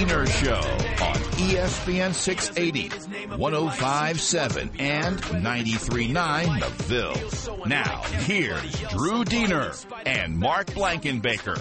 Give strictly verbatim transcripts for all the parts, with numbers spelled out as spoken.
Diener Show on E S P N six eighty, one oh five point seven, and ninety-three point nine The Ville. Now, here's Drew Diener and Mark Blankenbaker.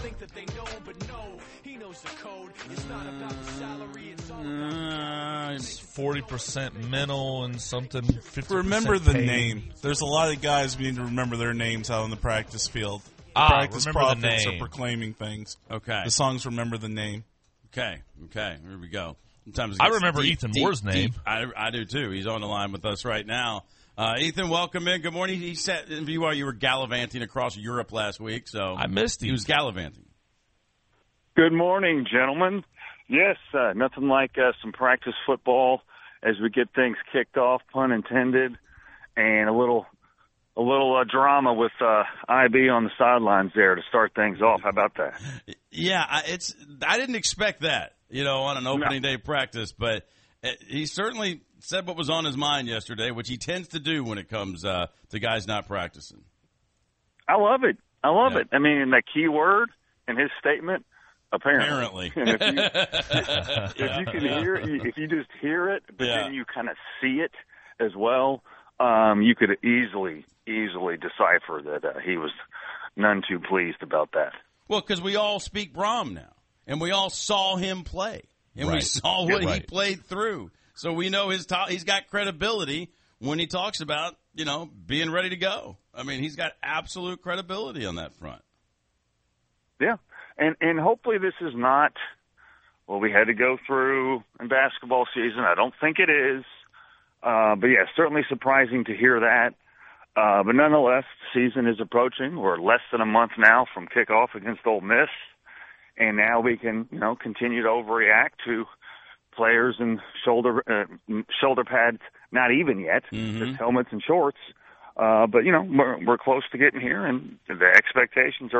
Uh, it's forty percent mental and something fifty percent Remember the pain. name. There's a lot of guys we need to remember their names out on the practice field. The Ah, practice remember the prophets name. are proclaiming things. Okay. The songs remember the name. Okay. Okay. Here we go. Sometimes it I gets remember deep, Ethan deep, Moore's name. deep. I, I do too. He's on the line with us right now. Uh, Ethan, welcome in. Good morning. He said in view while you were gallivanting across Europe last week, so I missed him. he was gallivanting. Good morning, gentlemen. Yes, uh, nothing like uh, some practice football as we get things kicked off, pun intended, and a little a little uh, drama with uh, I B on the sidelines there to start things off. How about that? Yeah, I- it's. I didn't expect that, you know, on an opening No. day practice, but uh, he certainly said what was on his mind yesterday, which he tends to do when it comes uh, to guys not practicing. I love it. I love Yeah. it. I mean, that key word in his statement, apparently. Apparently. And if, you, if you can hear it, if you just hear it, but Yeah. then you kind of see it as well, um, you could easily, easily decipher that uh, he was none too pleased about that. Well, because we all speak Brahm now, and we all saw him play, and we Right. saw what he Right. played through. So we know his to- he's got credibility when he talks about, you know, being ready to go. I mean, he's got absolute credibility on that front. Yeah, and and hopefully this is not what we had to go through in basketball season. I don't think it is, uh, but yeah, certainly surprising to hear that. Uh, but nonetheless, the season is approaching. We're less than a month now from kickoff against Ole Miss, and now we can, you know, continue to overreact to players in shoulder uh, shoulder pads, not even yet, Mhm. just helmets and shorts. Uh, but you know, we're, we're close to getting here, and the expectations are